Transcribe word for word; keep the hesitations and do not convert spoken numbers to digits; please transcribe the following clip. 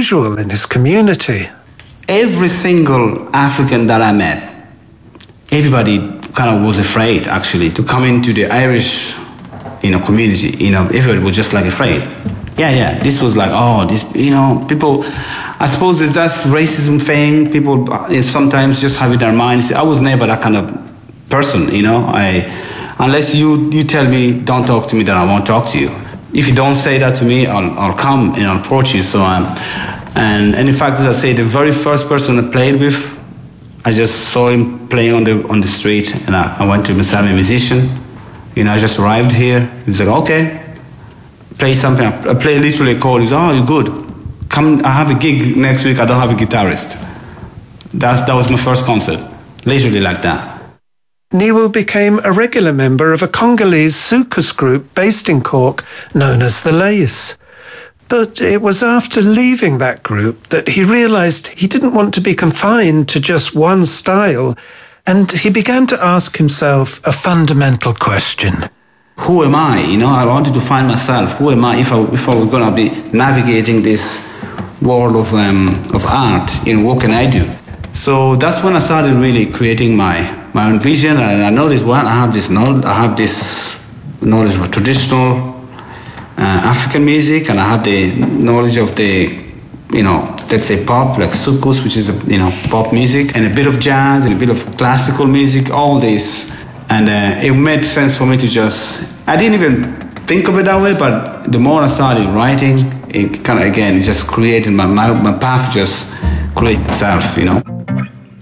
unusual in his community. Every single African that I met, everybody kind of was afraid, actually, to come into the Irish, you know, community. You know, everybody was just like afraid. Yeah, yeah. This was like, oh, this, you know, people. I suppose it's that racism thing. People sometimes just have it in their minds. I was never that kind of person, you know. I, unless you you tell me don't talk to me, then I won't talk to you. If you don't say that to me, I'll I'll come and I'll approach you. So um, and and in fact, as I say, the very first person I played with, I just saw him playing on the on the street, and I, I went to him and said, I'm a musician. You know, I just arrived here. He's like, okay, play something. I play literally a chord. He's like, oh, you're good. Come, I have a gig next week. I don't have a guitarist. That's, that was my first concert. Literally like that. Newell became a regular member of a Congolese soukous group based in Cork known as the Lace. But it was after leaving that group that he realised he didn't want to be confined to just one style, and he began to ask himself a fundamental question. Who am I? You know, I wanted to find myself. Who am I if I, if I were going to be navigating this world of um, of art? You know, what can I do? So that's when I started really creating my, my own vision, and I noticed, well, I have this knowledge, I have this knowledge of traditional uh, African music, and I have the knowledge of the, you know, let's say pop, like soukous, which is, you know, pop music, and a bit of jazz, and a bit of classical music, all this. And uh, it made sense for me to just, I didn't even think of it that way, but the more I started writing, it kind of, again, it just created, my, my, my path just created itself, you know.